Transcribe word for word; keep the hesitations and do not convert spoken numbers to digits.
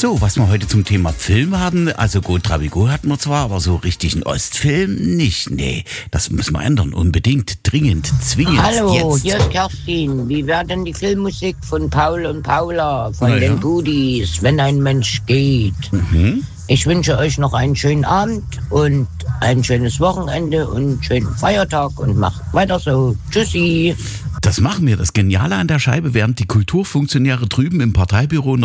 So, was wir heute zum Thema Film haben, also Go Trabigo hatten wir zwar, aber so richtig einen Ostfilm nicht. Nee, das müssen wir ändern, unbedingt, dringend, zwingend. Hallo, jetzt. hier ist Kerstin. Wie wäre denn die Filmmusik von Paul und Paula, von Na ja. den Budis, wenn ein Mensch geht? Mhm. Ich wünsche euch noch einen schönen Abend und ein schönes Wochenende und einen schönen Feiertag und macht weiter so. Tschüssi. Das machen wir. Das Geniale an der Scheibe, während die Kulturfunktionäre drüben im Parteibüro